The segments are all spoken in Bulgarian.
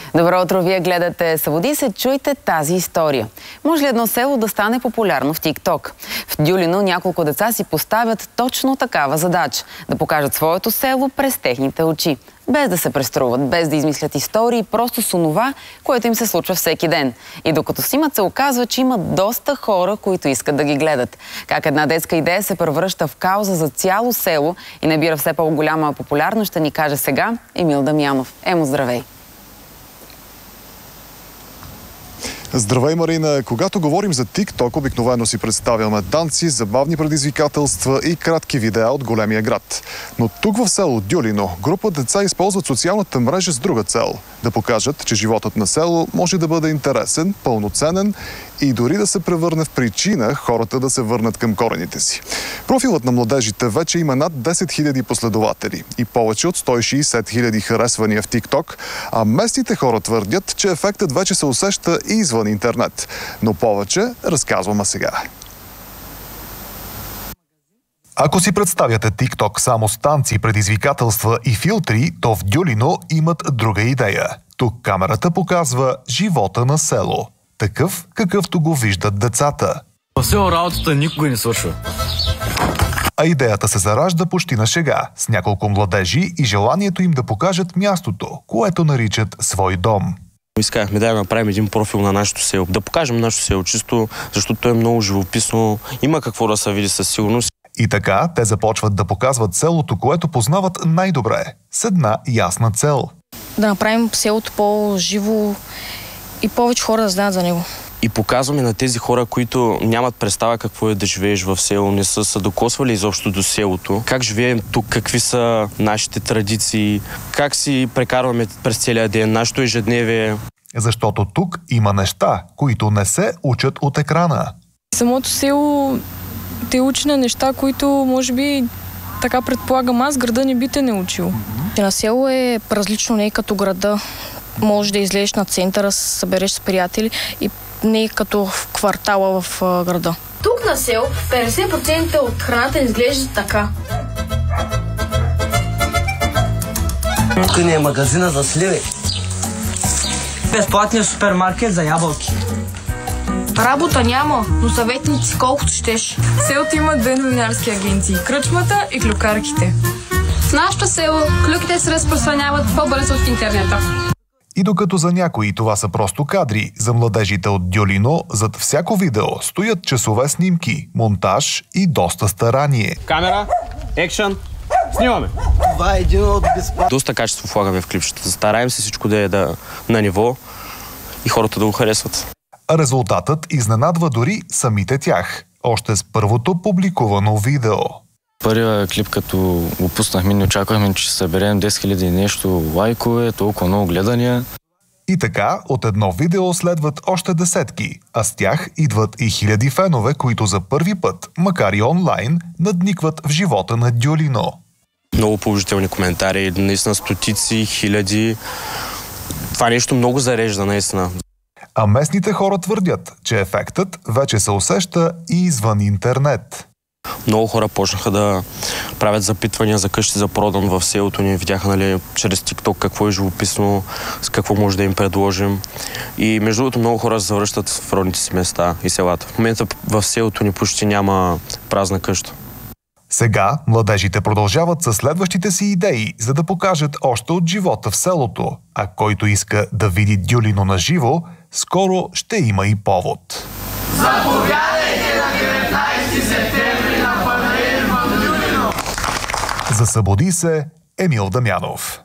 Добро утро, вие гледате Събуди се, чуйте тази история. Може ли едно село да стане популярно в TikTok? В Дюлино няколко деца си поставят точно такава задача – да покажат своето село през техните очи. Без да се преструват, без да измислят истории, просто с онова, което им се случва всеки ден. И докато снимат, се оказва, че има доста хора, които искат да ги гледат. Как една детска идея се превръща в кауза за цяло село и набира все по-голяма популярност, ще ни каже сега Емил Дамянов. Емо, здравей! Здравей, Марина! Когато говорим за TikTok, обикновено си представяме танци, забавни предизвикателства и кратки видеа от големия град. Но тук в село Дюлино група деца използват социалната мрежа с друга цел – да покажат, че животът на село може да бъде интересен, пълноценен и дори да се превърне в причина хората да се върнат към корените си. Профилът на младежите вече има над 10 000 последователи и повече от 160 000 харесвания в TikTok, а местните хора твърдят, че ефектът вече се усеща и извън интернет. Но повече разказваме сега. Ако си представяте TikTok само с танци, предизвикателства и филтри, то в Дюлино имат друга идея. Тук камерата показва живота на село. Такъв, какъвто го виждат децата. В село работата никога не свършва. А идеята се заражда почти на шега, с няколко младежи и желанието им да покажат мястото, което наричат свой дом. Искахме да направим един профил на нашето село, да покажем нашето село чисто, защото то е много живописно, има какво да се види със сигурност. И така те започват да показват селото, което познават най-добре, с една ясна цел. Да направим селото по-живо и повече хора да знаят за него. И показваме на тези хора, които нямат представа какво е да живееш в село, не са се докосвали изобщо до селото, как живеем тук, какви са нашите традиции, как си прекарваме през целия ден, нашето ежедневие. Защото тук има неща, които не се учат от екрана. Самото село те учи на неща, които може би така предполагам аз, града не би те не учил. На село е различно, не е като града. Може да излезеш на центъра, събереш с приятели и не е като в квартала в града. Тук на село 50% от храната изглежда така. Тук ни е магазина за сливи. Безплатният супермаркет за ябълки. Работа няма, но съветници колкото щеш. Селото има две новинарски агенции – кръчмата и клюкарките. В нашото село клюките се разпространяват по-бързо от интернета. И докато за някои това са просто кадри, за младежите от Дюлино зад всяко видео стоят часове снимки, монтаж и доста старание. Камера, екшън, снимаме! Това е един от безплатно. Доста качество влагаме в клипчета. Стараем се всичко да е на ниво и хората да го харесват. А резултатът изненадва дори самите тях. Още с първото публикувано видео. Първият клип, като го пуснахме, не очаквахме, че ще съберем 10 000 и нещо лайкове, толкова много гледания. И така, от едно видео следват още десетки, а с тях идват и хиляди фенове, които за първи път, макар и онлайн, надникват в живота на Дюлино. Много положителни коментари, наистина стотици, хиляди. Това нещо много зарежда, наистина. А местните хора твърдят, че ефектът вече се усеща и извън интернет. Много хора почнаха да правят запитвания за къщи за продан в селото ни. Видяха, нали, чрез TikTok какво е живописно, с какво може да им предложим. И между другото много хора се завръщат в родните си места и селата. В момента в селото ни почти няма празна къща. Сега младежите продължават със следващите си идеи, за да покажат още от живота в селото. А който иска да види Дюлино на живо, скоро ще има и повод. Заповядайте на 19 септември на Панелин в Дюлино! За Събуди се, Емил Дамянов.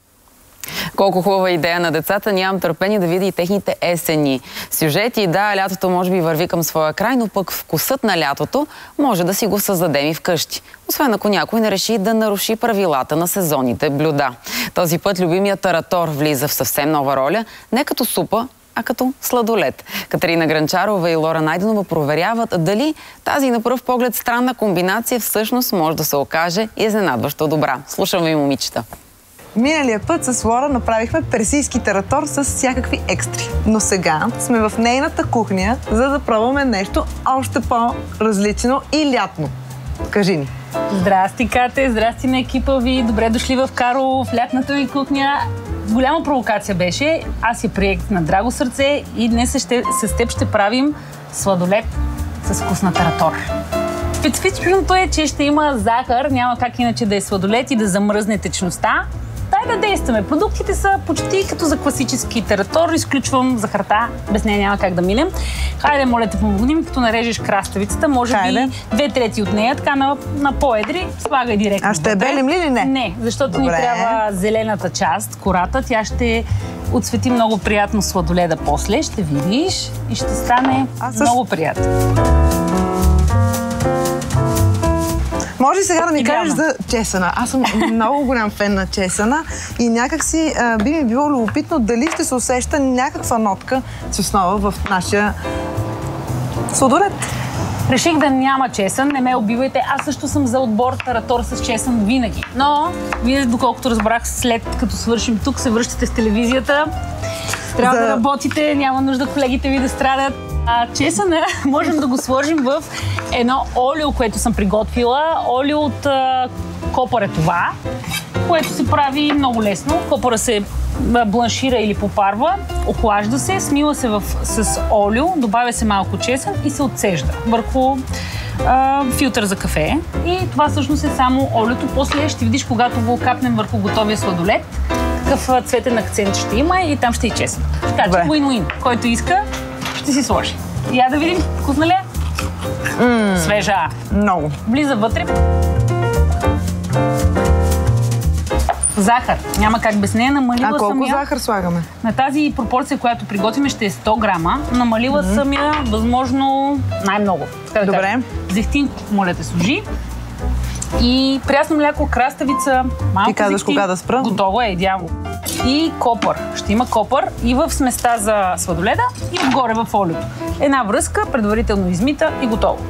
Колко хубава идея на децата, нямам търпение да видя и техните есенни сюжети. Да, лятото може би върви към своя край, но пък вкусът на лятото може да си го създадем и вкъщи. Освен ако някой не реши да наруши правилата на сезонните блюда. Този път любимият таратор влиза в съвсем нова роля, не като супа, а като сладолед. Катерина Гранчарова и Лора Найденова проверяват дали тази на пръв поглед странна комбинация всъщност може да се окаже изненадващо добра. Слушаме и момичета. Миналия път с Лора направихме персийски таратор с всякакви екстри. Но сега сме в нейната кухня, за да пробваме нещо още по-различно и лятно. Кажи ни. Здрасти, Кате! Здрасти на екипа ви! Добре дошли в Карлово, в лятната ви кухня. голяма провокация беше. Аз я приех на драго сърце и днес с теб ще правим сладолед с вкусна таратор. Специфичното е, че ще има захар, няма как иначе да е сладолед и да замръзне течността. Дай да действаме. Продуктите са почти като за класически таратор. Изключвам захарта, без нея няма как да минем. Хайде, моля те, помогни, като нарежеш краставицата, може би 2/3 от нея, така на по-едри, слагай директно. А ще белим ли или не? Не, защото ни трябва зелената част, кората. Тя ще отцвети много приятно сладоледа после, ще видиш и ще стане много приятно. Може ли сега да ми кажеш за чесъна? Аз съм много голям фен на чесъна и някак си би ми било любопитно дали ще се усеща някаква нотка чеснова в нашия сладолед. Реших да няма чесън, не ме убивайте. Аз също съм за отбор таратор с чесън винаги. Но, вие, доколкото разбрах, след като свършим тук, се връщате с телевизията. Трябва да работите, няма нужда колегите ви да страдат. Чесъна можем да го сложим в едно олио, което съм приготвила. Олио от копър е това, което се прави много лесно. Копъра се бланшира или попарва, охлажда се, смила се с олио, добавя се малко чесън и се отцежда върху филтър за кафе. И това всъщност е само олиото. После ще видиш, когато го капнем върху готовия сладолед, какъв цветен акцент ще има и там ще и чесън. Така че win-win. Който иска, ще си сложи. Я да видим, вкусна ли е? Свежа. Много. Влиза вътре. Захар. Няма как без нея. Намалила колко съм я. захар слагаме? На тази пропорция, която приготвим, ще е 100 грама. Намалила съм я възможно най-много. Добре. Зехтин, моля те, служи. И прясно мляко, краставица, малко. Ти казваш зехтин. кога да спра? Готово е, идеално. И копър. Ще има копър и в сместа за сладоледа, и отгоре в олиото. Една връзка, предварително измита и готово.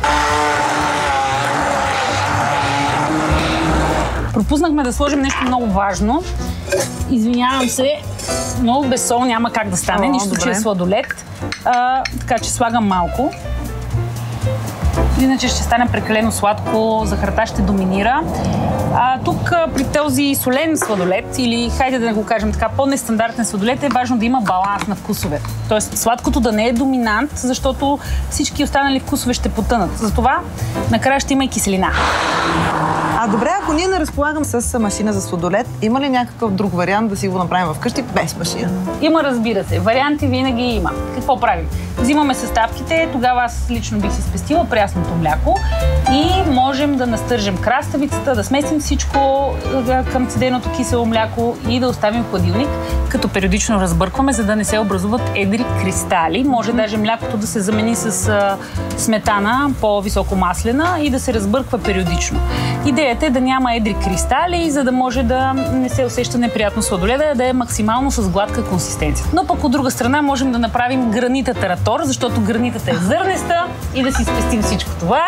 Пропуснахме да сложим нещо много важно. Извинявам се, много без сол няма как да стане, нищо, че е сладолед. Така че слагам малко. Иначе ще стане прекалено сладко, захарта ще доминира. Тук при този солен сладолед, или хайде да го кажем така, по-нестандартен сладолед, е важно да има баланс на вкусове. Тоест сладкото да не е доминант, защото всички останали вкусове ще потънат. Затова накрая ще има и киселина. Добре, ако ние не разполагам с машина за сладолед, има ли някакъв друг вариант да си го направим вкъщи без машина? Има, разбира се. Варианти винаги има. Какво правим? Взимаме съставките, тогава аз лично бих си спестила прясното мляко и можем да настържем краставицата, да смесим всичко към цеденото кисело мляко и да оставим в хладилник, като периодично разбъркваме, за да не се образуват едри кристали. Може даже млякото да се замени с сметана, по-високо маслена, и да се разбърква периодично. Идеята е да няма едри кристали, за да може да не се усеща неприятно сладоледа, да е максимално с гладка консистенция. Но пък от друга страна можем да направим гранита таратор, защото гранитата е зърнеста, и да си спестим всичко това.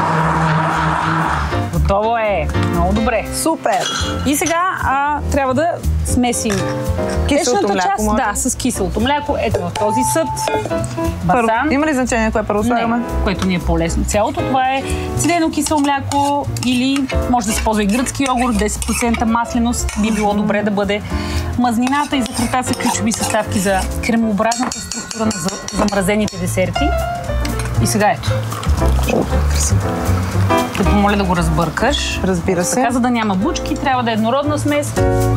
Готово е! Много добре! Супер! И сега трябва да смесим киселото мляко, може? Да, с киселото мляко. Ето в този съд. Първо, има ли значение кое първо слагаме? Не, което ни е по-лесно. Цялото това е цедено кисело мляко, или може да се ползва и гръцки йогурт, 10% масленост. Би било добре да бъде. Мазнината и захарта са ключови съставки за кремообразната структура на замразените десерти. И сега ето. Те помоля да го разбъркаш. Разбира се. Така, за да няма бучки, трябва да е еднородна смес.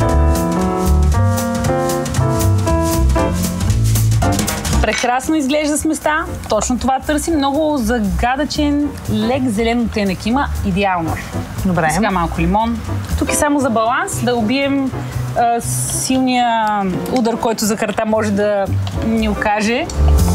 Прекрасно изглежда сместа. Точно това търсим. Много загадъчен, лек зелен оттенък има. Идеално. Добре. Сега малко лимон. Тук е само за баланс, да убием силния удар, който захарта може да ни окаже.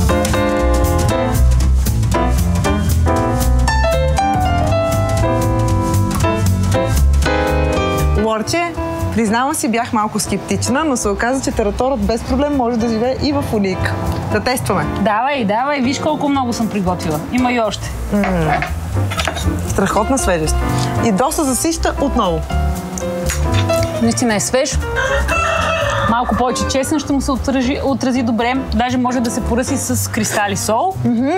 Лорче, признавам си, бях малко скептична, но се оказа, че тараторът без проблем може да живее и в олийка. Да тестваме. Давай, виж колко много съм приготвила. Има и още. Страхотна свежест. И доста засища отново. Наистина е свеж. Малко повече чесън ще му се отрази добре. Даже може да се поръси с кристали сол.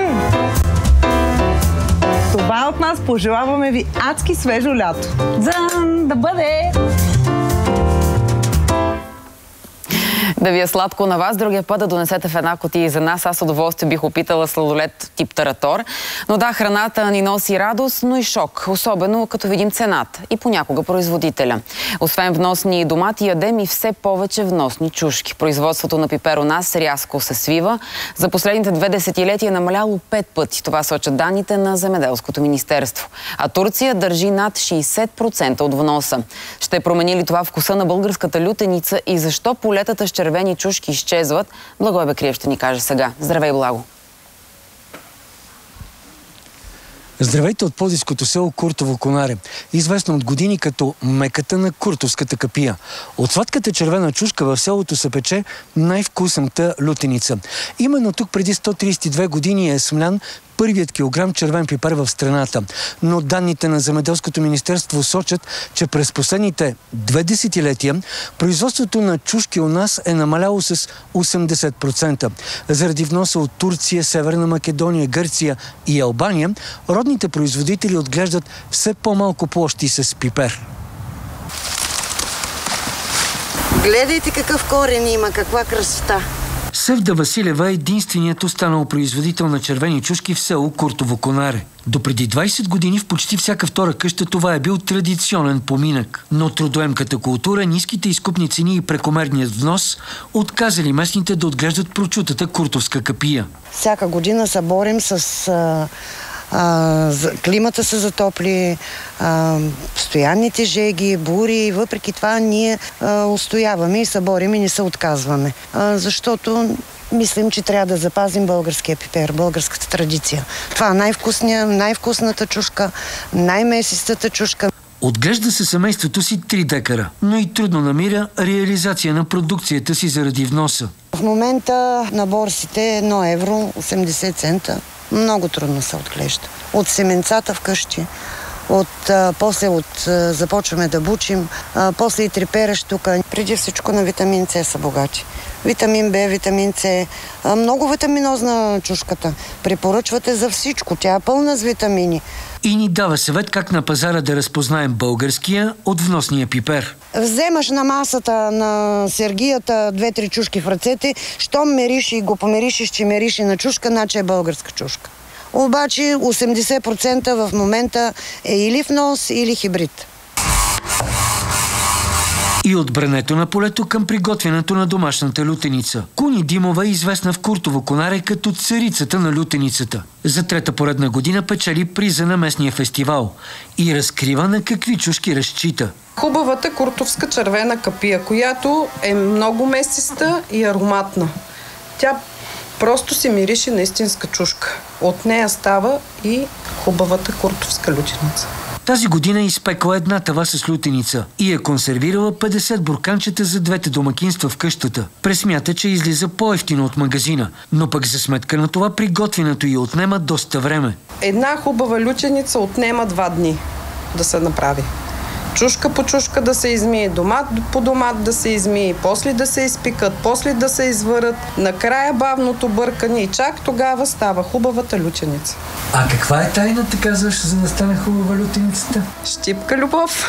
Това от нас. Пожелаваме ви адски свежо лято. Да бъде! Да ви е сладко на вас, другия път да донесете в една кутия и за нас. Аз с удоволствие бих опитала сладолед тип таратор. Но да, храната ни носи радост, но и шок. Особено като видим цената и понякога производителя. Освен вносни домати, ядем и все повече вносни чушки. Производството на пипер у нас рязко се свива. За последните 2 десетилетия е намаляло 5 пъти. Това сочат данните на Земеделското министерство. А Турция държи над 60% от вноса. Ще промени ли това вкуса на българската лютеница и защо полетата с червени чушки изчезват? Благой Бекриев ще ни каже сега. Здравей, Благо! Здравейте от пловдивското село Куртово Конаре, известно от години като меката на куртовската капия. От сладката червена чушка в селото се пече най-вкусната лютеница. Именно тук преди 132 години е смлян първият килограм червен пипер в страната. Но данните на Земеделското министерство сочат, че през последните 2 десетилетия производството на чушки у нас е намаляло с 80%. Заради вноса от Турция, Северна Македония, Гърция и Албания, родните производители отглеждат все по-малко площи с пипер. Гледайте какъв корен има, каква красота! Севда Василева е единственият останал производител на червени чушки в село Куртово Конаре. Допреди 20 години в почти всяка втора къща това е бил традиционен поминък. Но трудоемката култура, ниските изкупни цени и прекомерният внос отказали местните да отглеждат прочутата куртовска капия. Всяка година се борим с климата се затопли, постоянните жеги, бури. Въпреки това ние устояваме и се борим и не се отказваме. Защото мислим, че трябва да запазим българския пипер, българската традиция. Това е най-вкусната чушка, най-месистата чушка. Отглежда се семейството си 3 декара, но и трудно намира реализация на продукцията си заради вноса. В момента на борсите 1 евро 80 цента. Много трудно се отглежда. От семенцата вкъщи, после започваме да бучим, после и трепера штука. Преди всичко на витамин С са богати. Витамин Б, витамин С. Много витаминозна чушката. Препоръчвате за всичко. Тя е пълна с витамини. И ни дава съвет как на пазара да разпознаем българския от вносния пипер. Вземаш на масата на сергията 2-3 чушки в ръцете, щом мериш и го померишиш, че мериши на чушка, значи е българска чушка. Обаче 80% в момента е или внос, или хибрид. И от брането на полето към приготвянето на домашната лютеница. Куни Димова е известна в Куртово Конаре като царицата на лютеницата. За 3-та поредна година печели приза на местния фестивал и разкрива на какви чушки разчита. Хубавата куртовска червена капия, която е много месиста и ароматна. Тя просто си мирише на истинска чушка. От нея става и хубавата куртовска лютеница. Тази година е изпекла една тава с лютеница и е консервирала 50 бурканчета за 2 домакинства в къщата. Пресмята, че излиза по-евтино от магазина, но пък за сметка на това приготвянето й отнема доста време. Една хубава лютеница отнема 2 дни да се направи. Чушка по чушка да се измие, домат по домат да се измие, после да се изпикат, после да се изварят, накрая бавното бъркане и чак тогава става хубавата лютеница. А каква е тайната, казваш, за да стане хубава лютеницата? Щипка любов.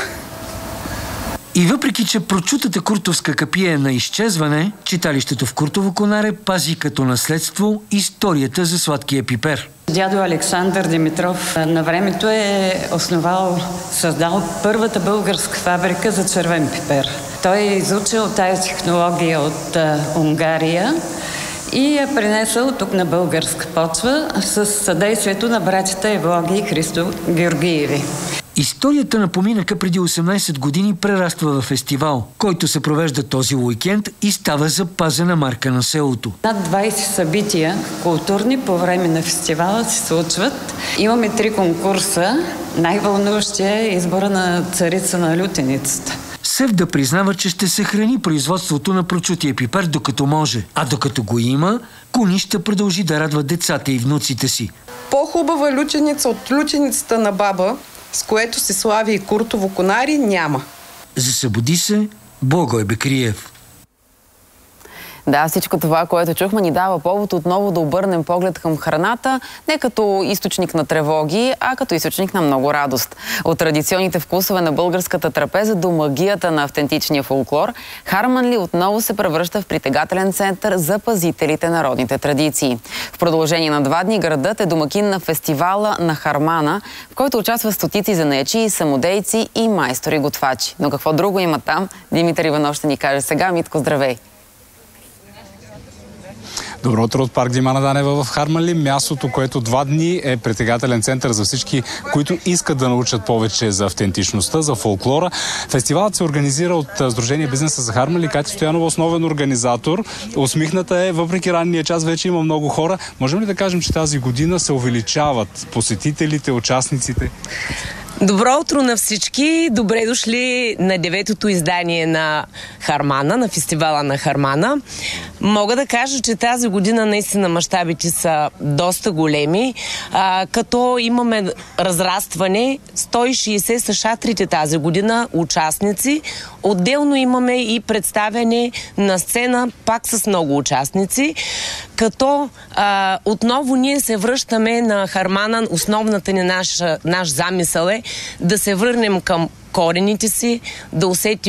И въпреки, че прочутата куртовска капия е на изчезване, читалището в Куртово Конаре пази като наследство историята за сладкия пипер. Дядо Александър Димитров на времето е създал първата българска фабрика за червен пипер. Той е изучил тази технология от Унгария и я пренесъл тук на българска почва с съдействието на братята Евлоги и Христо Георгиеви. Историята на поминъка преди 18 години прераства във фестивал, който се провежда този уикенд и става запазена марка на селото. Над 20 събития културни по време на фестивала се случват. Имаме 3 конкурса. Най-вълнуващия е избора на царица на лютеницата. Севда признава, че ще съхрани производството на прочутия пипер докато може, а докато го има, Куни ще продължи да радва децата и внуците си. По-хубава лютеница от лютеницата на баба, с което се слави и Куртово Конаре, няма. За Събуди се, Благой Бекриев. Да, всичко това, което чухме, ни дава повод отново да обърнем поглед към храната, не като източник на тревоги, а като източник на много радост. От традиционните вкусове на българската трапеза до магията на автентичния фолклор, Харманли отново се превръща в притегателен център за пазителите на родните традиции. В продължение на 2 дни градът е домакин на фестивала на Хармана, в който участват стотици занаятчии, самодейци и майстори-готвачи. Но какво друго има там, Димитър Иванов ще ни каже сега. Митко, здравей! Добро утро от парк Димана Данева в Харманли, мястото, което 2 дни е притегателен център за всички, които искат да научат повече за автентичността, за фолклора. Фестивалът се организира от Сдружение Бизнеса за Харманли. Катя Стоянова, основен организатор. Усмихната е, въпреки ранния час вече има много хора. Можем ли да кажем, че тази година се увеличават посетителите, участниците? Добро утро на всички! Добре дошли на 9-то издание на Хармана, на фестивала на Хармана. Мога да кажа, че тази година наистина мащабите са доста големи, като имаме разрастване. 160 са шатрите тази година, участници. Отделно имаме и представяне на сцена, пак с много участници. Като отново ние се връщаме на Хармана. Основната ни наш замисъл е да се върнем към корените си, да усетим